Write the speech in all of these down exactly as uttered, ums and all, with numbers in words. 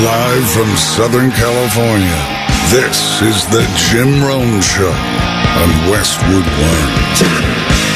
Live from Southern California, this is the Jim Rome Show on Westwood One.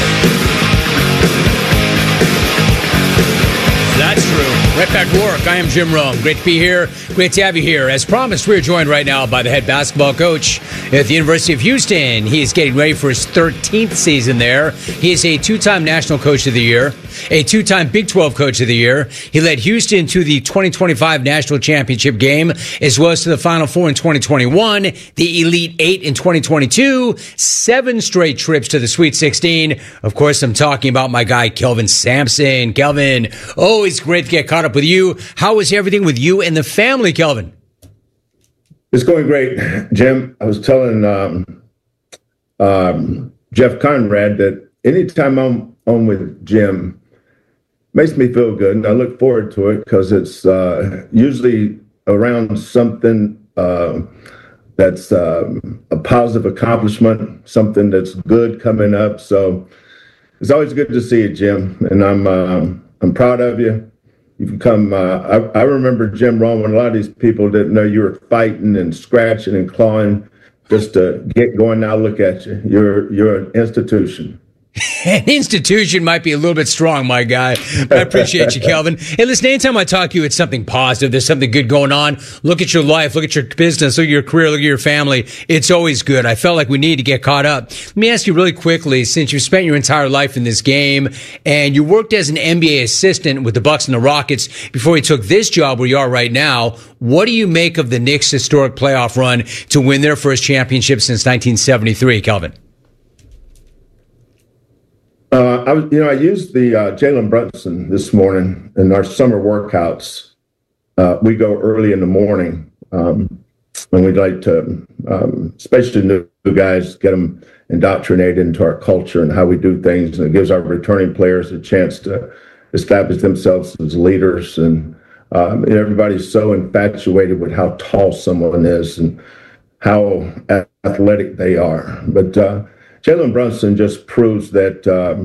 That's true. Right back to work. I am Jim Rome. Great to be here. Great to have you here. As promised, we're joined right now by the head basketball coach at the University of Houston. He is getting ready for his thirteenth season there. He is a two-time National Coach of the Year, a two-time Big twelve Coach of the Year. He led Houston to the twenty twenty-five National Championship game, as well as to the Final Four in twenty twenty-one, the Elite Eight in twenty twenty-two, seven straight trips to the Sweet sixteen. Of course, I'm talking about my guy, Kelvin Sampson. Kelvin, always great to get caught up with you. How is everything with you and the family, Kelvin? It's going great, Jim. I was telling um, um, Jeff Conrad that anytime I'm on with Jim, makes me feel good, and I look forward to it because it's uh, usually around something uh, that's um, a positive accomplishment, something that's good coming up. So it's always good to see you, Jim, and I'm uh, I'm proud of you. You've become, uh, I, I remember Jim Rome when a lot of these people didn't know you were fighting and scratching and clawing just to get going. Now look at you. You're, you're an institution. An institution might be a little bit strong, my guy. But I appreciate you, Kelvin. Hey, listen, anytime I talk to you, it's something positive. There's something good going on. Look at your life. Look at your business. Look at your career. Look at your family. It's always good. I felt like we need to get caught up. Let me ask you really quickly, since you spent your entire life in this game and you worked as an N B A assistant with the Bucks and the Rockets before you took this job where you are right now, what do you make of the Knicks' historic playoff run to win their first championship since nineteen seventy-three, Kelvin? Uh, I was, you know, I used the uh, Jalen Brunson this morning in our summer workouts. Uh, we go early in the morning, um, and we'd like to, um, especially new guys, get them indoctrinated into our culture and how we do things. And it gives our returning players a chance to establish themselves as leaders. And um, everybody's so infatuated with how tall someone is and how athletic they are. But uh, Jalen Brunson just proves that um,